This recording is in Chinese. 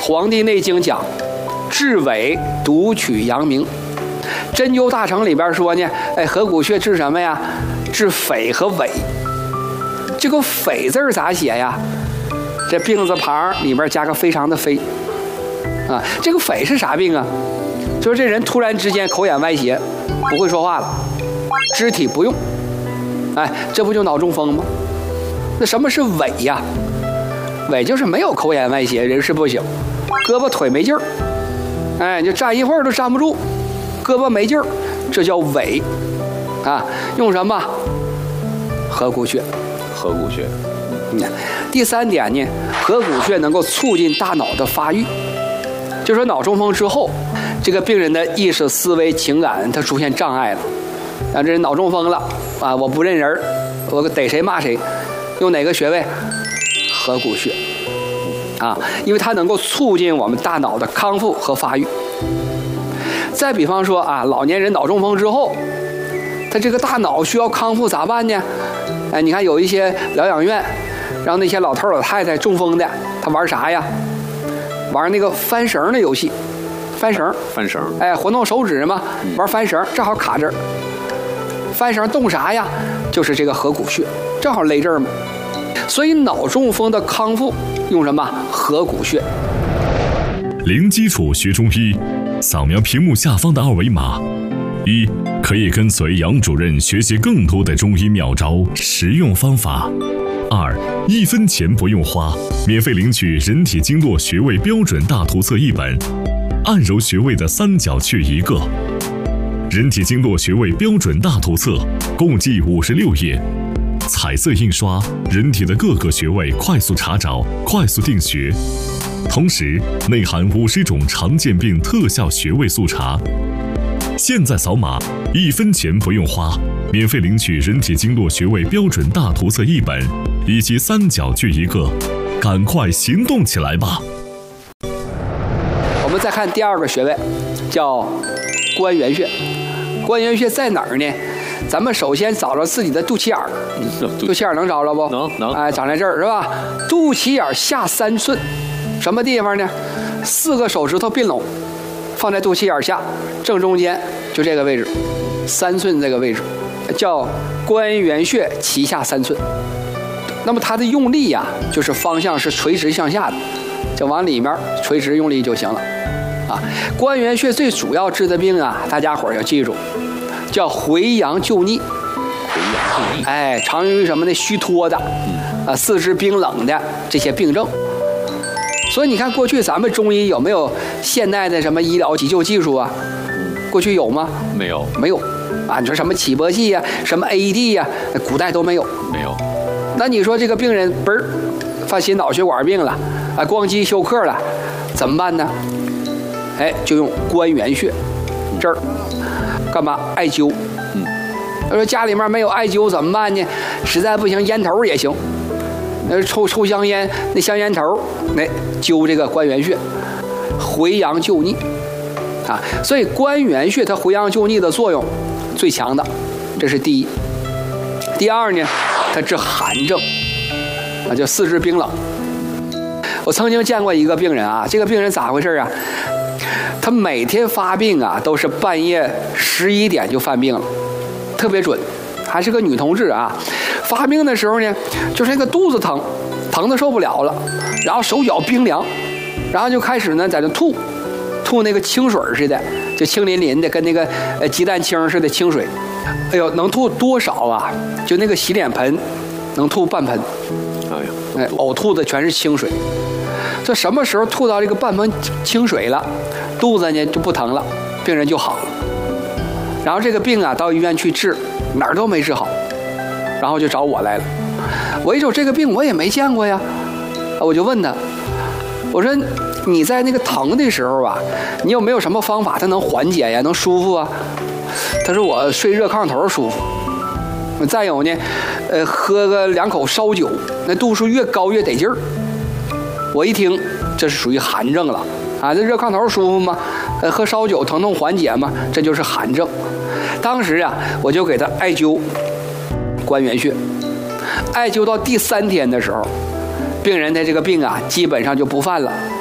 黄帝内经》讲，治伪独取阳明。针灸大成里边说呢，合谷穴治什么呀？治匪和伪。这个匪字咋写呀？这病字旁里边加个非常的非啊。这个匪是啥病啊？就是这人突然之间口眼歪斜，不会说话了，肢体不用。这不就脑中风吗？那什么是伪呀？伪就是没有口眼歪斜，人事不省，胳膊腿没劲儿，就站一会儿都站不住，胳膊没劲儿，这叫伪啊。用什么？合谷穴。 合谷穴。 第三点呢，合谷穴能够促进大脑的发育。就说脑中风之后，这个病人的意识、思维、情感它出现障碍了，这人脑中风了啊！我不认人，我逮谁骂谁，用哪个穴位？合谷穴啊，因为它能够促进我们大脑的康复和发育。再比方说啊，老年人脑中风之后，他这个大脑需要康复咋办呢？你看有一些疗养院，让那些老头老太太中风的，他玩啥呀？玩那个翻绳的游戏，翻绳，活动手指嘛，玩翻绳，正好卡这儿。翻绳动啥呀？就是这个合谷穴，正好勒这儿嘛。所以脑中风的康复用什么？合谷穴。 零基础学中医，扫描屏幕下方的二维码。一，可以跟随杨主任学习更多的中医妙招、实用方法。二，1分钱不用花，免费领取人体经络穴位标准大图册1本，按揉穴位的三角穴1个。人体经络穴位标准大图册共计56页，彩色印刷，人体的各个穴位快速查找、快速定穴，同时内含50种常见病特效穴位速查。现在扫码，1分钱不用花，免费领取人体经络穴位标准大图册1本，以及三角穴1个，赶快行动起来吧！ 我们再看第二个穴位，叫关元穴。关元穴在哪儿呢？咱们首先找着自己的肚脐眼儿，肚脐眼儿能找着不？ 能。 长在这儿是吧？肚脐眼下3寸，什么地方呢？4个手指头并拢，放在肚脐眼下正中间，就这个位置，3寸这个位置，叫关元穴脐下3寸。那么它的用力呀，就是方向是垂直向下的，就往里面垂直用力就行了。关元穴最主要治的病啊，大家伙儿要记住，叫回阳救逆。常用于什么呢？虚脱的，四肢冰冷的这些病症。所以你看，过去咱们中医有没有现代的什么医疗急救技术啊？过去有吗？ 没有啊！你说什么起搏器呀，什么 AED 呀，古代都没有。那你说这个病人嘣儿犯心脑血管病了，光肌休克了，怎么办呢？就用关元穴这儿干嘛？艾灸。他说家里面没有艾灸怎么办呢？实在不行，烟头也行。抽香烟，那香烟头，灸这个关元穴，回阳救逆啊。所以关元穴它回阳救逆的作用最强的，这是第一。第二呢，它治寒症啊，就四肢冰冷。我曾经见过一个病人啊，这个病人咋回事啊？他每天发病啊，都是半夜11点就犯病了，特别准，还是个女同志啊。发病的时候呢，就是那个肚子疼，疼得受不了了，然后手脚冰凉，然后就开始呢在那吐那个清水似的，就清淋淋的，跟那个鸡蛋清似的清水。哎呦，能吐多少啊？就那个洗脸盆能吐半盆。呕吐的全是清水。这什么时候吐到这个半盆清水了，肚子呢就不疼了，病人就好了。然后这个病啊，到医院去治，哪儿都没治好，然后就找我来了。我一瞅这个病我也没见过呀，我就问他，我说你在那个疼的时候啊，你有没有什么方法它能缓解呀，能舒服啊？他说我睡热炕头舒服。再有呢，喝个2口烧酒，那度数越高越得劲儿。我一听，这是属于寒症了啊！这热炕头舒服吗？喝烧酒疼痛缓解吗？这就是寒症。当时啊，我就给他艾灸关元穴，艾灸到第3天的时候，病人的这个病啊，基本上就不犯了